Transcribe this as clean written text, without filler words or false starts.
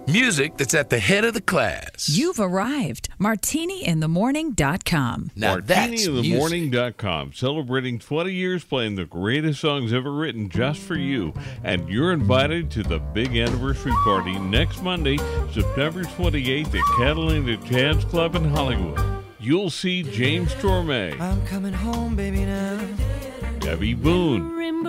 Music that's at the head of the class. You've arrived. MartiniInTheMorning.com. Now that's music. MartiniInTheMorning.com, celebrating 20 years playing the greatest songs ever written just for you. And you're invited to the big anniversary party next Monday, September 28th at Catalina Jazz Club in Hollywood. You'll see James Torme, I'm coming home, baby, now. Debbie Boone,